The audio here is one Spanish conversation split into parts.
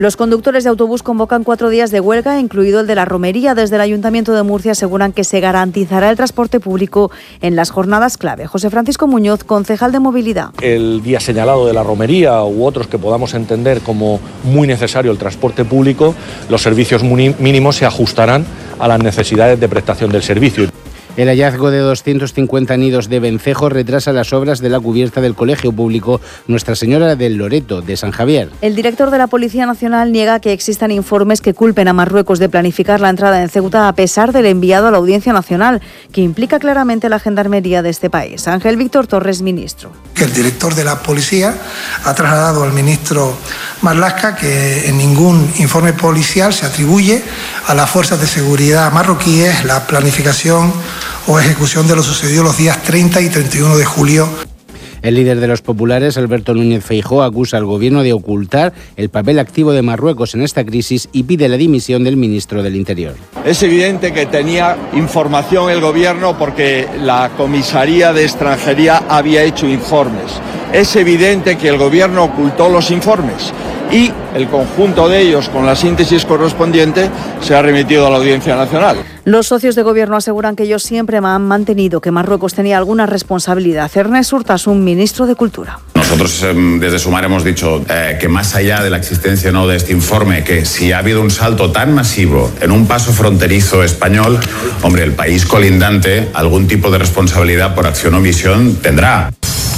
Los conductores de autobús convocan 4 días de huelga, incluido el de la romería. Desde el Ayuntamiento de Murcia aseguran que se garantizará el transporte público en las jornadas clave. José Francisco Muñoz, concejal de Movilidad. El día señalado de la romería u otros que podamos entender como muy necesario el transporte público, los servicios mínimos se ajustarán a las necesidades de prestación del servicio. El hallazgo de 250 nidos de vencejos retrasa las obras de la cubierta del Colegio Público Nuestra Señora del Loreto de San Javier. El director de la Policía Nacional niega que existan informes que culpen a Marruecos de planificar la entrada en Ceuta a pesar del enviado a la Audiencia Nacional, que implica claramente la gendarmería de este país. Ángel Víctor Torres, ministro. El director de la Policía ha trasladado al ministro Marlaska que en ningún informe policial se atribuye a las fuerzas de seguridad marroquíes la planificación o ejecución de lo sucedido los días 30 y 31 de julio. El líder de los populares, Alberto Núñez Feijóo, acusa al gobierno de ocultar el papel activo de Marruecos en esta crisis y pide la dimisión del ministro del Interior. Es evidente que tenía información el gobierno porque la comisaría de extranjería había hecho informes. Es evidente que el gobierno ocultó los informes y el conjunto de ellos, con la síntesis correspondiente, se ha remitido a la Audiencia Nacional. Los socios de gobierno aseguran que ellos siempre han mantenido que Marruecos tenía alguna responsabilidad. Ernest Urtasun, ministro de Cultura. Nosotros desde Sumar hemos dicho que más allá de la existencia o no de este informe, que si ha habido un salto tan masivo en un paso fronterizo español, hombre, el país colindante algún tipo de responsabilidad por acción o omisión tendrá.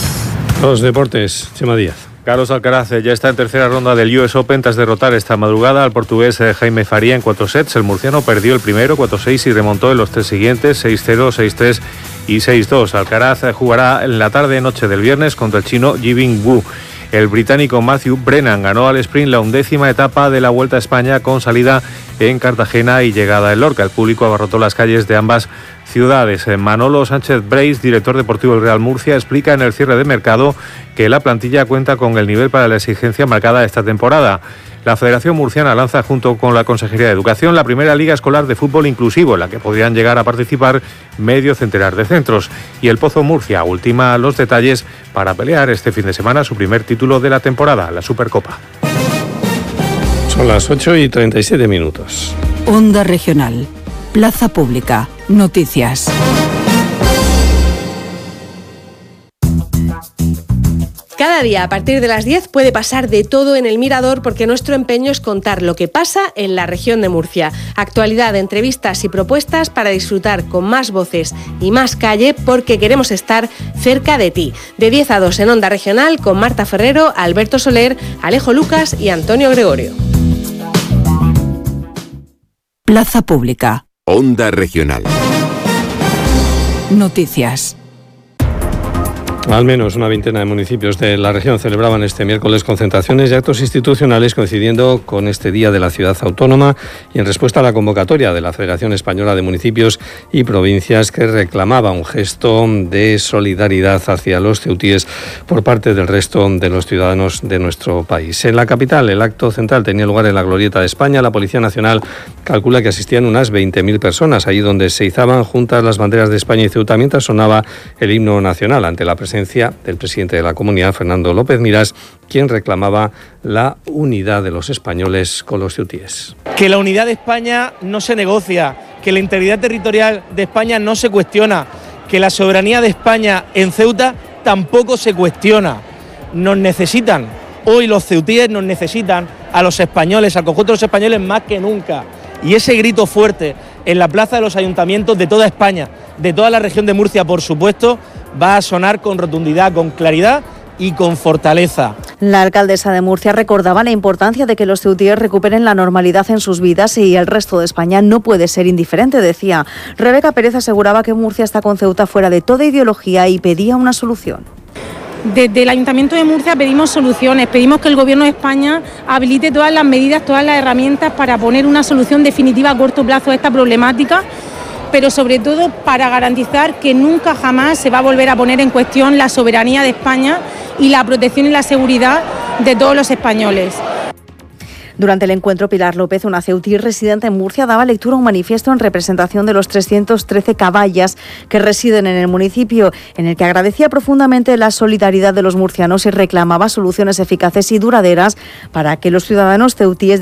Los deportes, Chema Díaz. Carlos Alcaraz ya está en tercera ronda del US Open tras derrotar esta madrugada al portugués Jaime Faría en 4 sets. El murciano perdió el primero 4-6 y remontó en los 3 siguientes 6-0, 6-3 y 6-2. Alcaraz jugará en la tarde-noche del viernes contra el chino Yibing Wu. El británico Matthew Brennan ganó al sprint la 11ª etapa de la Vuelta a España con salida en Cartagena y llegada en Lorca. El público abarrotó las calles de ambas ciudades. Manolo Sánchez Breis, director deportivo del Real Murcia, explica en el cierre de mercado que la plantilla cuenta con el nivel para la exigencia marcada esta temporada. La Federación Murciana lanza junto con la Consejería de Educación la primera Liga Escolar de Fútbol Inclusivo, en la que podrían llegar a participar medio centenar de centros. Y el Pozo Murcia ultima los detalles para pelear este fin de semana su primer título de la temporada, la Supercopa. Son las 8:37. Onda Regional. Plaza Pública. Noticias. Cada día a partir de las 10 puede pasar de todo en El Mirador porque nuestro empeño es contar lo que pasa en la región de Murcia. Actualidad, entrevistas y propuestas para disfrutar con más voces y más calle porque queremos estar cerca de ti. De 10 a 2 en Onda Regional con Marta Ferrero, Alberto Soler, Alejo Lucas y Antonio Gregorio. Plaza Pública. Onda Regional. Noticias. Al menos una veintena de municipios de la región celebraban este miércoles concentraciones y actos institucionales coincidiendo con este Día de la Ciudad Autónoma y en respuesta a la convocatoria de la Federación Española de Municipios y Provincias que reclamaba un gesto de solidaridad hacia los ceutíes por parte del resto de los ciudadanos de nuestro país. En la capital, el acto central tenía lugar en la Glorieta de España. La Policía Nacional calcula que asistían unas 20.000 personas, allí donde se izaban juntas las banderas de España y Ceuta mientras sonaba el himno nacional ante la presencia del presidente de la Comunidad, Fernando López Miras, quien reclamaba la unidad de los españoles con los ceutíes. Que la unidad de España no se negocia, que la integridad territorial de España no se cuestiona, que la soberanía de España en Ceuta tampoco se cuestiona. Nos necesitan, hoy los ceutíes nos necesitan a los españoles, al conjunto de los españoles más que nunca. Y ese grito fuerte en la plaza de los ayuntamientos de toda España, de toda la región de Murcia, por supuesto, va a sonar con rotundidad, con claridad y con fortaleza. La alcaldesa de Murcia recordaba la importancia de que los ceutíes recuperen la normalidad en sus vidas y el resto de España no puede ser indiferente, decía. Rebeca Pérez aseguraba que Murcia está con Ceuta fuera de toda ideología y pedía una solución. Desde el Ayuntamiento de Murcia pedimos soluciones, pedimos que el Gobierno de España habilite todas las medidas, todas las herramientas para poner una solución definitiva a corto plazo a esta problemática, pero sobre todo para garantizar que nunca jamás se va a volver a poner en cuestión la soberanía de España y la protección y la seguridad de todos los españoles. Durante el encuentro, Pilar López, una ceutí residente en Murcia, daba lectura a un manifiesto en representación de los 313 caballas que residen en el municipio, en el que agradecía profundamente la solidaridad de los murcianos y reclamaba soluciones eficaces y duraderas para que los ciudadanos ceutíes